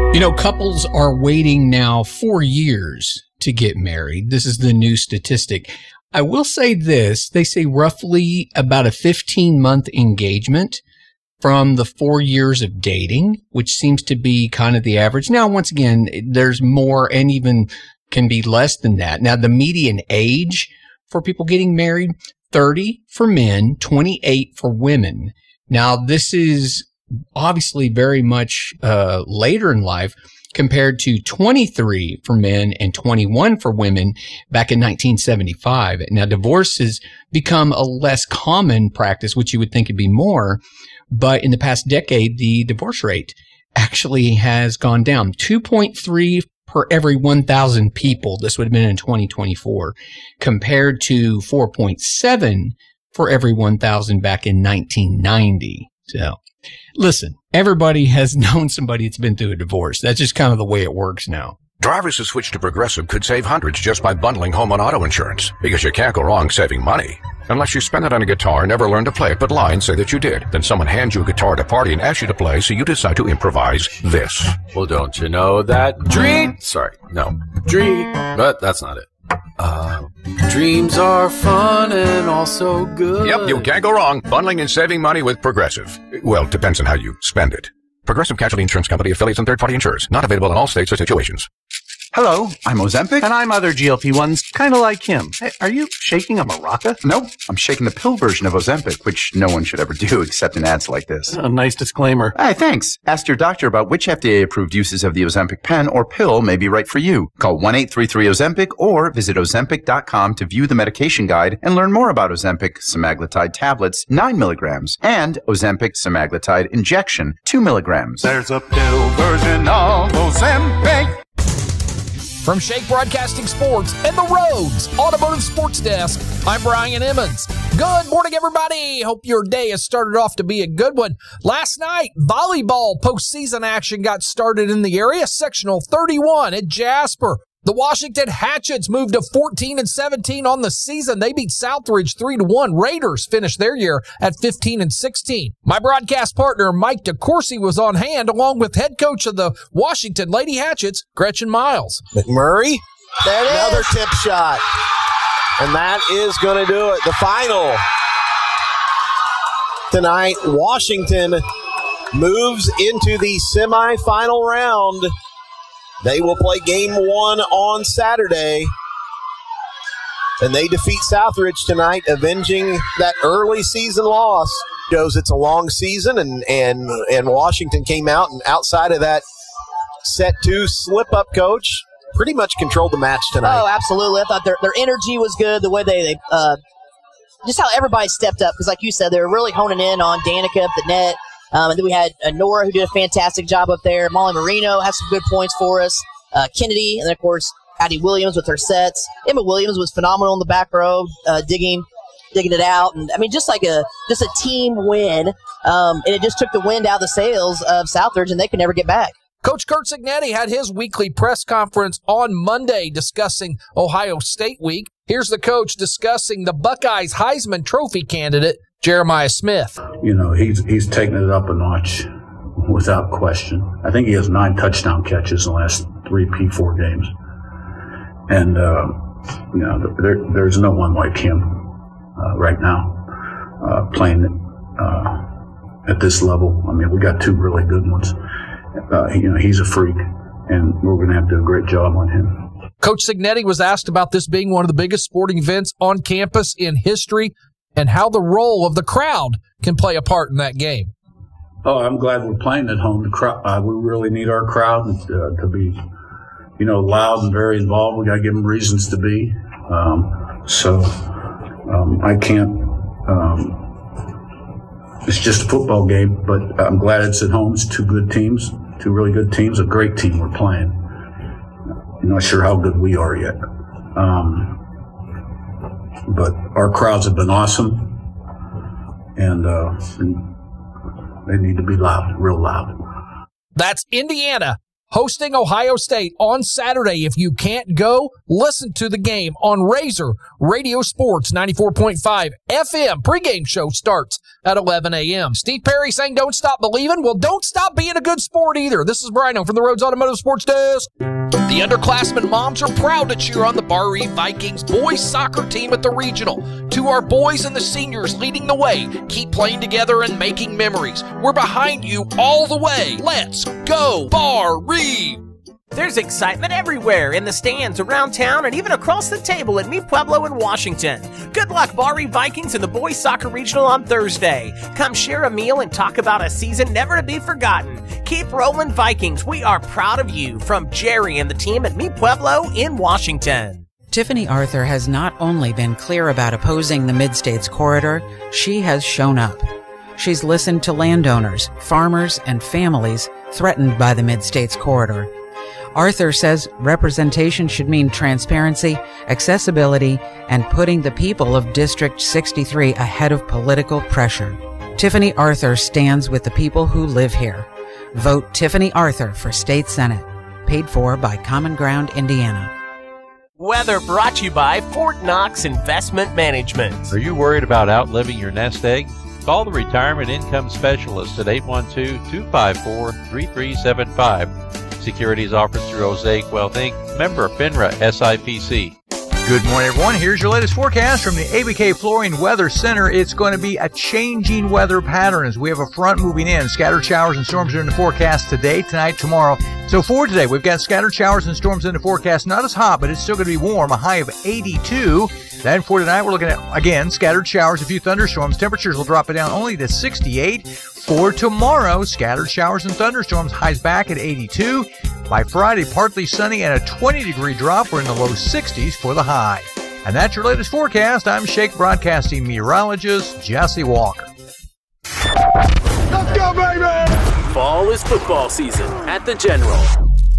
Couples are waiting now 4 years to get married. This is the new statistic. I will say this. They say roughly about a 15-month engagement from the 4 years of dating, which seems to be kind of the average. Now, once again, there's more and even can be less than that. Now, the median age for people getting married, 30 for men, 28 for women. Now, this is obviously very much later in life compared to 23 for men and 21 for women back in 1975. Now, divorce has become a less common practice, which you would think would be more. But in the past decade, the divorce rate actually has gone down 2.3 per every 1,000 people. This would have been in 2024 compared to 4.7 for every 1,000 back in 1990. So listen, everybody has known somebody that's been through a divorce. That's just kind of the way it works now. Drivers who switch to Progressive could save hundreds just by bundling home and auto insurance, because you can't go wrong saving money. Unless you spend it on a guitar, never learn to play it, but lie and say that you did. Then someone hands you a guitar at a party and asks you to play, so you decide to improvise this. Well, don't you know that but that's not it. Dreams are fun and also good. Yep, you can't go wrong bundling and saving money with Progressive. Well, depends on how you spend it. Progressive Casualty Insurance Company, affiliates, and third-party insurers. Not available in all states or situations. Hello, I'm Ozempic, and I'm other GLP-1s, kind of like him. Hey, are you shaking a maraca? No, I'm shaking the pill version of Ozempic, which no one should ever do except in ads like this. A nice disclaimer. Hey, thanks. Ask your doctor about which FDA-approved uses of the Ozempic pen or pill may be right for you. Call 1-833-OZEMPIC or visit Ozempic.com to view the medication guide and learn more about Ozempic semaglutide tablets, 9 milligrams, and Ozempic semaglutide injection, 2 milligrams. There's a pill version of Ozempic. From Shake Broadcasting Sports and the Rhodes Automotive Sports Desk, I'm Brian Emmons. Good morning, everybody. Hope your day has started off to be a good one. Last night, volleyball postseason action got started in the area. Sectional 31 at Jasper. The Washington Hatchets moved to 14-17 on the season. They beat Southridge 3-1. Raiders finished their year at 15-16. My broadcast partner, Mike DeCourcy, was on hand along with head coach of the Washington Lady Hatchets, Gretchen Miles. McMurray, another tip shot. And that is going to do it. The final tonight, Washington moves into the semifinal round. They will play game one on Saturday, and they defeat Southridge tonight, avenging that early season loss. Shows it's a long season, and Washington came out, and outside of that set two slip-up, coach, pretty much controlled the match tonight. Oh, absolutely. I thought their energy was good, the way they just how everybody stepped up, because like you said, they were really honing in on Danica up the net. And then we had Nora, who did a fantastic job up there. Molly Marino had some good points for us. Kennedy, and then, of course, Addie Williams with her sets. Emma Williams was phenomenal in the back row, digging it out. And, I mean, just a team win. And it just took the wind out of the sails of Southridge, and they could never get back. Coach Curt Cignetti had his weekly press conference on Monday discussing Ohio State Week. Here's the coach discussing the Buckeyes Heisman Trophy candidate, Jeremiah Smith. You know, he's taken it up a notch without question. I think he has 9 touchdown catches in the last 3 P4 games. And, you know, there's no one like him right now playing at this level. I mean, we got 2 really good ones. You know, he's a freak, and we're going to have to do a great job on him. Coach Cignetti was asked about this being one of the biggest sporting events on campus in history, and how the role of the crowd can play a part in that game. Oh, I'm glad we're playing at home. The crowd, we really need our crowd to be, you know, loud and very involved. We got to give them reasons to be. I can't. It's just a football game, but I'm glad it's at home. It's 2 good teams, 2 really good teams, a great team we're playing. I'm not sure how good we are yet. But our crowds have been awesome, and they need to be loud, real loud. That's Indiana hosting Ohio State on Saturday. If you can't go, listen to the game on Razor Radio Sports 94.5 FM. Pregame show starts at 11 a.m. Steve Perry saying don't stop believing. Well, don't stop being a good sport either. This is Brian from the Rhodes Automotive Sports Desk. The underclassmen moms are proud to cheer on the Bar Eve Vikings boys soccer team at the regional. To our boys and the seniors leading the way, keep playing together and making memories. We're behind you all the way. Let's go Bar Eve! There's excitement everywhere, in the stands, around town, and even across the table at Mi Pueblo in Washington. Good luck, Bar Eve Vikings and the boys soccer regional on Thursday. Come share a meal and talk about a season never to be forgotten. Keep rolling, Vikings. We are proud of you. From Jerry and the team at Mi Pueblo in Washington. Tiffany Arthur has not only been clear about opposing the Mid-States Corridor, she has shown up. She's listened to landowners, farmers, and families threatened by the Mid-States Corridor. Arthur says representation should mean transparency, accessibility, and putting the people of District 63 ahead of political pressure. Tiffany Arthur stands with the people who live here. Vote Tiffany Arthur for State Senate. Paid for by Common Ground, Indiana. Weather brought to you by Fort Knox Investment Management. Are you worried about outliving your nest egg? Call the Retirement Income Specialist at 812-254-3375. Securities offered through Osaic Wealth Inc., member FINRA SIPC. Good morning, everyone. Here's your latest forecast from the ABK Flooring Weather Center. It's going to be a changing weather pattern as we have a front moving in. Scattered showers and storms are in the forecast today, tonight, tomorrow. So for today, we've got scattered showers and storms in the forecast. Not as hot, but it's still going to be warm, a high of 82. Then for tonight, we're looking at, again, scattered showers, a few thunderstorms. Temperatures will drop it down only to 68. For tomorrow, scattered showers and thunderstorms, highs back at 82. By Friday, partly sunny and a 20-degree drop. We're in the low 60s for the high. And that's your latest forecast. I'm Shake Broadcasting meteorologist Jesse Walker. Let's go, baby! Fall is football season at the General.